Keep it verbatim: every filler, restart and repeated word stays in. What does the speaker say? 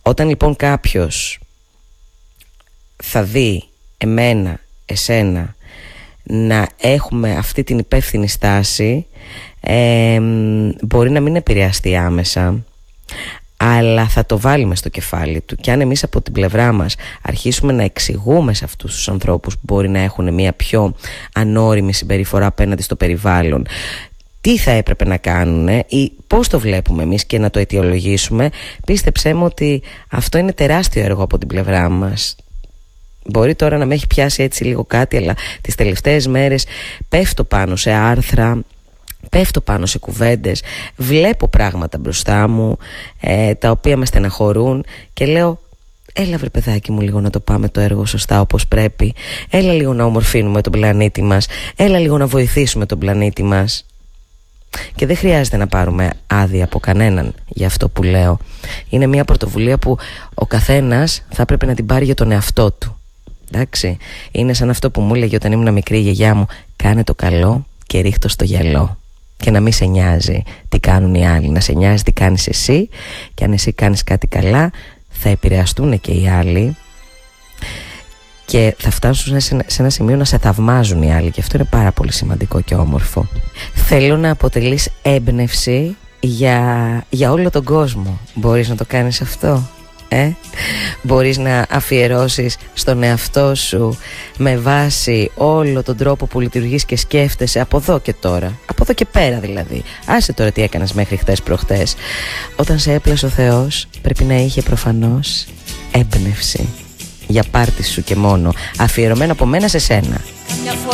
Όταν λοιπόν κάποιος θα δει εμένα, εσένα να έχουμε αυτή την υπεύθυνη στάση, ε, μπορεί να μην επηρεαστεί άμεσα, αλλά θα το βάλει μες στο κεφάλι του. Και αν εμείς από την πλευρά μας αρχίσουμε να εξηγούμε σε αυτούς τους ανθρώπους που μπορεί να έχουν μια πιο ανώριμη συμπεριφορά απέναντι στο περιβάλλον, τι θα έπρεπε να κάνουν ή πώς το βλέπουμε εμείς, και να το αιτιολογήσουμε, πίστεψέ μου ότι αυτό είναι τεράστιο έργο από την πλευρά μας. Μπορεί τώρα να με έχει πιάσει έτσι λίγο κάτι, αλλά τις τελευταίες μέρες πέφτω πάνω σε άρθρα, πέφτω πάνω σε κουβέντες, βλέπω πράγματα μπροστά μου, ε, τα οποία με στεναχωρούν και λέω, έλα βρε παιδάκι μου λίγο να το πάμε το έργο σωστά όπως πρέπει, έλα λίγο να ομορφύνουμε τον πλανήτη μας, έλα λίγο να βοηθήσουμε τον πλανήτη μας. Και δεν χρειάζεται να πάρουμε άδεια από κανέναν για αυτό που λέω. Είναι μια πρωτοβουλία που ο καθένας θα έπρεπε να την πάρει για τον εαυτό του. Εντάξει, είναι σαν αυτό που μου έλεγε όταν ήμουν μικρή η γιαγιά μου, κάνε το καλό και ρίχτω στο γυαλό. Και να μην σε νοιάζει τι κάνουν οι άλλοι, να σε νοιάζει τι κάνεις εσύ, και αν εσύ κάνεις κάτι καλά θα επηρεαστούν και οι άλλοι και θα φτάσουν σε ένα σημείο να σε θαυμάζουν οι άλλοι, και αυτό είναι πάρα πολύ σημαντικό και όμορφο. Θέλω να αποτελείς έμπνευση για, για όλο τον κόσμο. Μπορείς να το κάνεις αυτό? Ε? Μπορείς να αφιερώσεις στον εαυτό σου με βάση όλο τον τρόπο που λειτουργείς και σκέφτεσαι από εδώ και τώρα, από εδώ και πέρα δηλαδή. Άσε τώρα τι έκανες μέχρι χτες προχτές. Όταν σε έπλασε ο Θεός, πρέπει να είχε προφανώς έμπνευση για πάρτι σου και μόνο, αφιερωμένο από μένα σε σένα.